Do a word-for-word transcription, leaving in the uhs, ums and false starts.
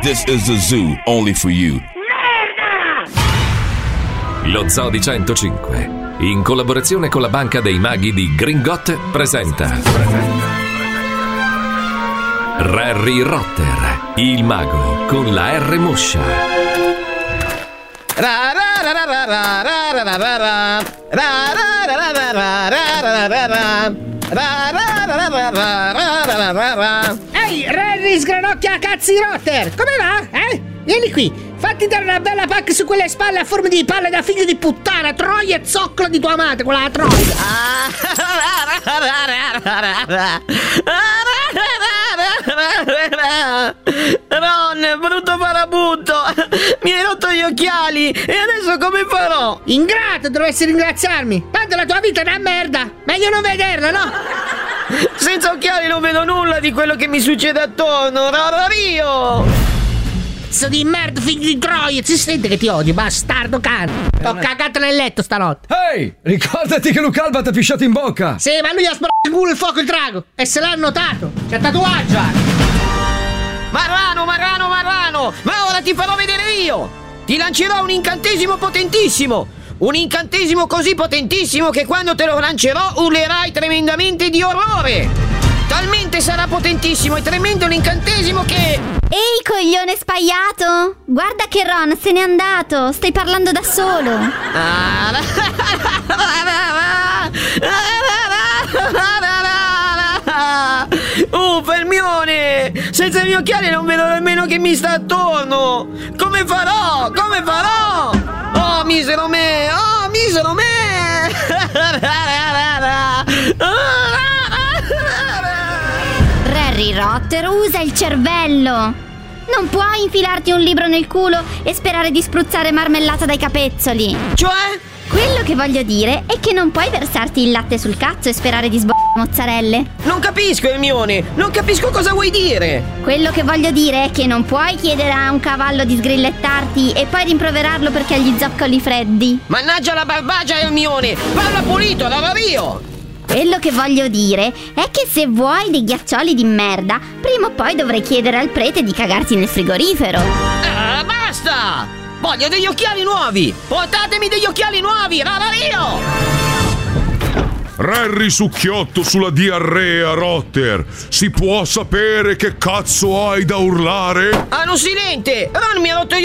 This is the zoo, only for you. Lo Zoo di centocinque, in collaborazione con la Banca dei Maghi di Gringot, presenta Harry Rotter, il mago con la R moscia. Ehi, Harry sgranocchia cazzi Rotter, come va? Eh? Vieni qui, fatti dare una bella pacca su quelle spalle a forma di palle da figlio di puttana, troia e zoccolo di tua madre, quella troia. Ron, brutto farabutto, mi hai rotto gli occhiali e adesso come farò? Ingrato, dovresti ringraziarmi. Tanto la tua vita è una merda, meglio non vederla, no? Senza occhiali non vedo nulla di quello che mi succede attorno, Rario! Pezzo di merda, figlio di troia, si sente che ti odio, bastardo cane. T'ho cagato nel letto stanotte. Ehi, ricordati che Luca Alba ti ha pisciato in bocca. Sì, ma lui ha sparato in culo il fuoco il drago e se l'ha notato. C'è tatuaggio anche. Marrano, Marrano, Marrano, ma ora ti farò vedere io. Ti lancerò un incantesimo potentissimo. Un incantesimo così potentissimo che quando te lo lancerò urlerai tremendamente di orrore. Talmente sarà potentissimo e tremendo l'incantesimo che... Ehi, coglione spaiato! Guarda che Ron se n'è andato! Stai parlando da solo! Uh, Fermione! Senza i miei occhiali non vedo nemmeno che mi sta attorno! Come farò? Come farò? Oh, misero me! Oh, misero me! Harry Rotter, usa il cervello! Non puoi infilarti un libro nel culo e sperare di spruzzare marmellata dai capezzoli! Cioè? Quello che voglio dire è che non puoi versarti il latte sul cazzo e sperare di sboccare mozzarelle! Non capisco, Hermione! Non capisco cosa vuoi dire! Quello che voglio dire è che non puoi chiedere a un cavallo di sgrillettarti e poi rimproverarlo perché ha gli zoccoli freddi! Mannaggia la barbagia, Hermione! Parla pulito, Rario! Quello che voglio dire è che se vuoi dei ghiaccioli di merda, prima o poi dovrai chiedere al prete di cagarti nel frigorifero. Ah, basta! Voglio degli occhiali nuovi! Portatemi degli occhiali nuovi, Rario! Harry succhiotto sulla diarrea, Rotter. Si può sapere che cazzo hai da urlare? Hanno silente! Ron mi ha rotto gli